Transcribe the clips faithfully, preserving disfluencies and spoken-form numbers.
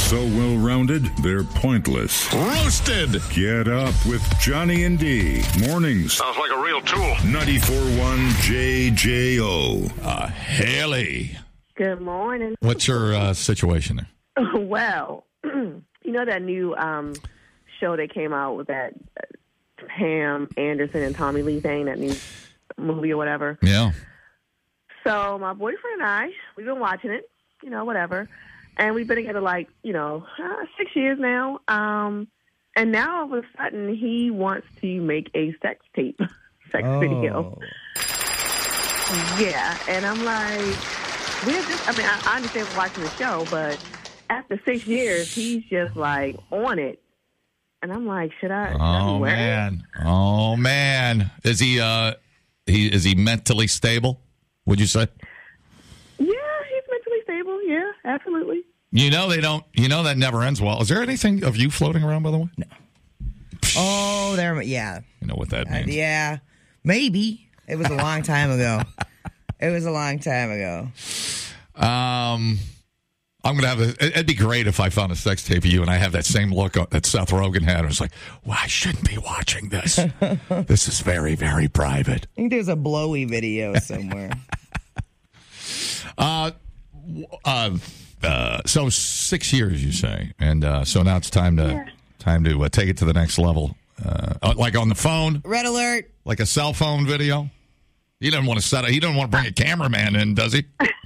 So well-rounded, they're pointless. Roasted. Get up with Johnny and D. Mornings. Sounds like a real tool. ninety-four point one J J O. Uh, Haley. Good morning. What's your uh, situation there? Well, you know that new um, show that came out with that uh, Pam Anderson and Tommy Lee thing, that new movie or whatever? Yeah. So my boyfriend and I, we've been watching it, you know, whatever. And we've been together like, you know, uh, six years now. Um, and now all of a sudden he wants to make a sex tape, sex Oh. video. Yeah. And I'm like, we're just, I mean, I, I understand we're watching the show, but after six years, he's just like on it. And I'm like, should I? Should I be Oh, worried? man. Oh, man. Is he, uh, he, is he mentally stable, would you say? Yeah, he's mentally stable. Yeah, absolutely. You know they don't. You know that never ends well. Is there anything of you floating around, by the way? No. Oh, there. Yeah. You know what that Uh, means? yeah. Maybe. It was a long time ago. It was a long time ago. Um, I'm gonna have. A, it'd be great if I found a sex tape of you and I have that same look that Seth Rogen had. I was like, well, I shouldn't be watching this. This is very, very private. I think there's a blowy video somewhere. Uh, uh, uh, so six years, you say, and uh, so now it's time to Yeah. time to uh, take it to the next level. Uh, like on the phone, Red alert. like a cell phone video. He doesn't want to set it. He doesn't want to bring a cameraman in, does he?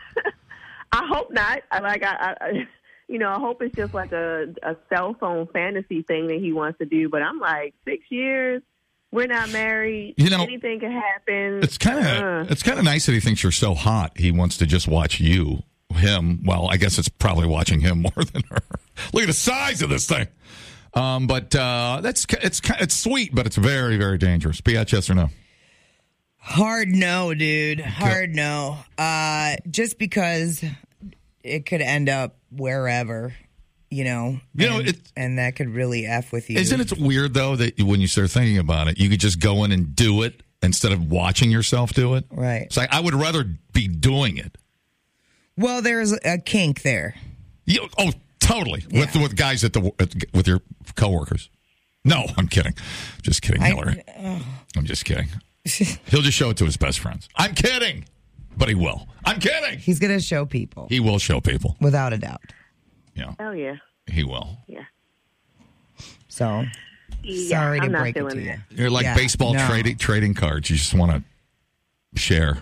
I hope not. I like I, I you know, I hope it's just like a a cell phone fantasy thing that he wants to do. But I'm like, six years, we're not married. You know, anything can happen. It's kind of Uh. it's kind of nice that he thinks you're so hot. He wants to just watch you, him. Well, I guess it's probably watching him more than her. Look at the size of this thing. Um, but uh, that's it's it's sweet, but it's very, very dangerous. P H S or no? Hard no, dude. Hard no. Uh, just because it could end up wherever, you know. You know, and, it- and that could really F with you. Isn't it weird though that when you start thinking about it, you could just go in and do it instead of watching yourself do it? Right. It's like I would rather be doing it. Well, there's a kink there. You, oh, totally. Yeah. With with guys at the at, with your coworkers. No, I'm kidding. Just kidding, I- Hillary. I'm just kidding. He'll just show it to his best friends. I'm kidding, but he will. I'm kidding. He's going to show people. He will show people. Without a doubt. Yeah, Oh yeah, he will. yeah. So, Yeah, sorry I'm to not break it feeling to you. it. You're like Yeah, baseball no. trading trading cards. You just want to share.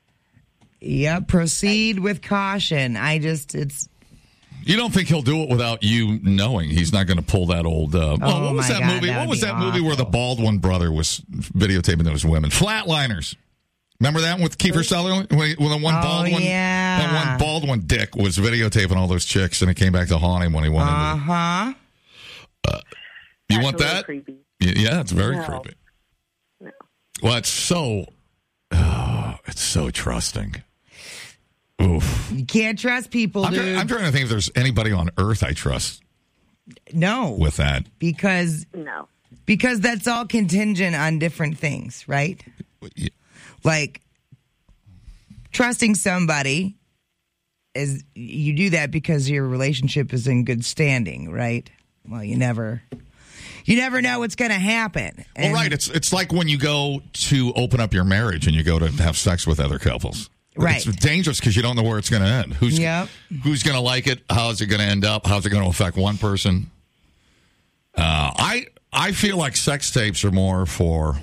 Yep, proceed with caution. I just, it's, You don't think he'll do it without you knowing? He's not going to pull that old. Uh, oh, Oh, what was my that God, movie? that What would was be that movie where the awful. Baldwin brother was videotaping those women? Flatliners. Remember that one with Kiefer Sutherland? When, when the one Oh, Baldwin, yeah. that one Baldwin dick was videotaping all those chicks, and it came back to haunt him when he went uh into. huh. You That's want a little that? creepy. Y- Yeah, it's very No. creepy. No. Well, it's so, oh, it's so trusting. Oof. You can't trust people, I'm, dude. try- I'm trying to think if there's anybody on earth I trust no, with that. because No. because that's all contingent on different things, right? Y- Like trusting somebody is you do that because your relationship is in good standing, right? Well, you never you never know what's going to happen. Well, And- right. It's it's like when you go to open up your marriage and you go to have sex with other couples. Right. It's dangerous because you don't know where it's going to end. Who's Yep. who's going to like it? How's it going to end up? How's it going to affect one person? Uh, I I feel like sex tapes are more for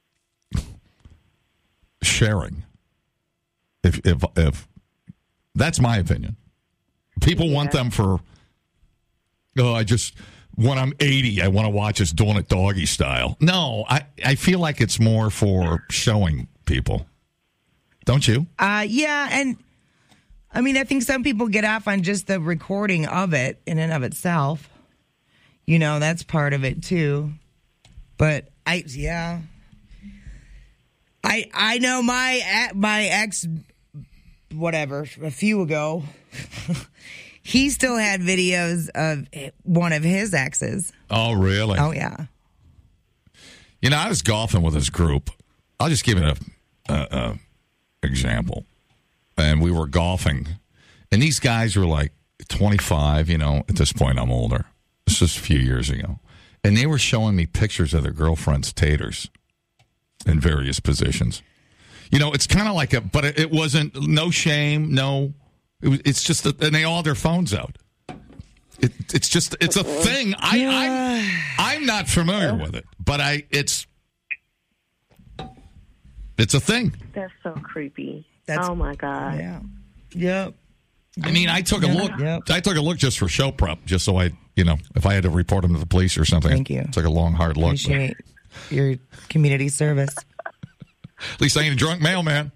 sharing. If if if that's my opinion, people want them for. Oh, I just when I'm eighty, I want to watch us doing it doggy style. No, I I feel like it's more for showing people. Don't you? Uh, yeah, and I mean, I think some people get off on just the recording of it in and of itself. You know, that's part of it too. But I, yeah, I I know my my ex, whatever, a few ago, he still had videos of one of his exes. Oh, really? Oh yeah. You know, I was golfing with this group. I'll just give it a, a, a example. And we were golfing, and these guys were like twenty-five, you know, at this point I'm older. This was a few years ago. And they were showing me pictures of their girlfriend's taters in various positions. You know, it's kind of like a, but it, it wasn't, no shame, no, it was, it's just, a, and they all had their phones out. It, it's just, it's a thing. I, I'm, I'm not familiar with it, but I, it's, it's a thing. That's so creepy. That's, oh my God. Yeah. Yep. I mean, I took a look. Yep. I took a look just for show prep, just so I, you know, if I had to report him to the police or something. Thank you. It's like a long, hard look. Appreciate your community service. At least I ain't a drunk mailman.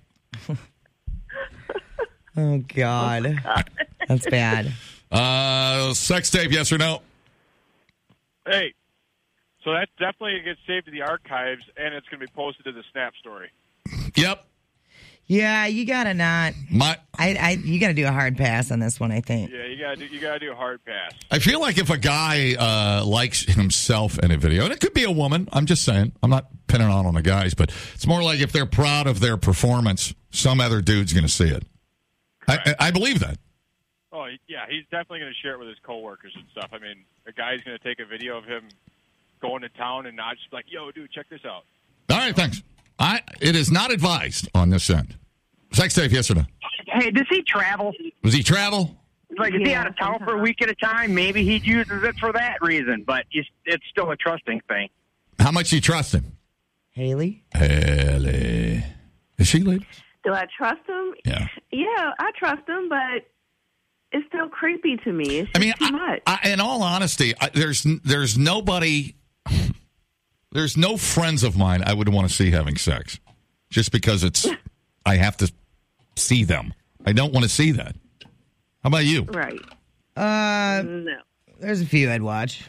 Oh, God. Oh, God. That's bad. Uh, sex tape, yes or no? Hey, so that's definitely going to get saved to the archives, and it's going to be posted to the Snap story. Yep. Yeah, you gotta not. My, I, I, you gotta do a hard pass on this one. I think. Yeah, you gotta do. You gotta do a hard pass. I feel like if a guy uh, likes himself in a video, and it could be a woman. I'm just saying. I'm not pinning on on the guys, but it's more like if they're proud of their performance, some other dude's going to see it. I, I, I believe that. Oh yeah, he's definitely going to share it with his coworkers and stuff. I mean, a guy's going to take a video of him going to town and not just be like, "Yo, dude, check this out." All right, thanks. I it is not advised on this end. Sex tape, yes or no? Hey, does he travel? Does he travel? Like, is Yeah, he out of town for a week at a time? Maybe he uses it for that reason, but it's, it's still a trusting thing. How much do you trust him? Haley. Haley. Is she ladies? Do I trust him? Yeah. Yeah, I trust him, but it's still creepy to me. It's just I mean, too I, much. I, in all honesty, I, there's there's nobody, there's no friends of mine I would want to see having sex, just because it's, I have to see them. I don't want to see that. How about you? Right. Uh, No. there's a few I'd watch.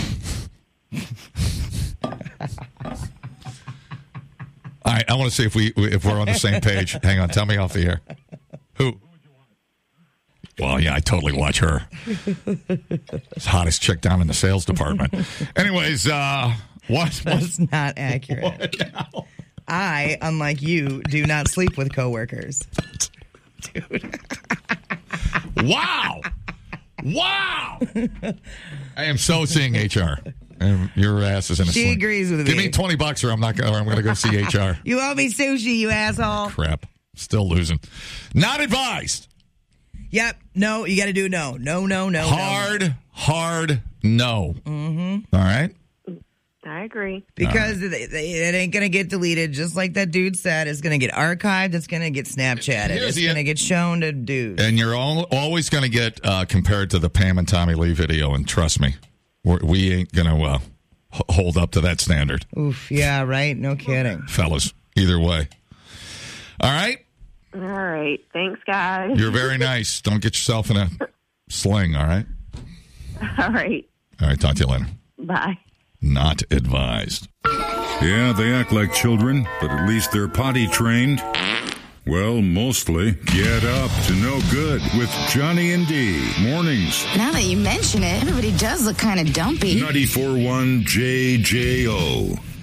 All right, I want to see if we if we're on the same page. Hang on, tell me off the air. Who? Well, yeah, I totally watch her. It's the hottest chick down in the sales department. Anyways, uh, what? That's not accurate. What now? I, unlike you, do not sleep with coworkers. Dude. Wow! Wow! I am so seeing H R. And your ass is in a She sling. agrees with Give me. me twenty bucks, or I'm not. Or I'm going to go see H R. You owe me sushi, you asshole. Crap. Still losing. Not advised. Yep. No, you got to do no. No, no, no. Hard, no. hard no. Mm-hmm. All right. I agree. Because it, it it ain't going to get deleted, just like that dude said. It's going to get archived. It's going to get Snapchatted. Here's It's the- going to get shown to dudes. And you're al- always going to get uh, compared to the Pam and Tommy Lee video, and trust me, we're, we ain't going to uh, h- hold up to that standard, Oof. Yeah, right? No kidding. fellas. Either way. All right? All right. Thanks, guys. You're very nice. Don't get yourself in a sling, all right? All right. All right, talk to you later. Bye. Not advised. Yeah, they act like children, but at least they're potty trained. Well, mostly. Get up to no good with Johnny and D. Mornings. Now that you mention it, everybody does look kind of dumpy. ninety-four point one J J O.